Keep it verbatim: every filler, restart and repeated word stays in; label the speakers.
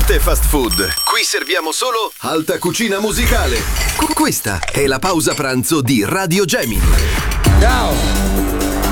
Speaker 1: Niente fast food. Qui serviamo solo alta cucina musicale. Questa è la pausa pranzo di Radio Gemini.
Speaker 2: Ciao!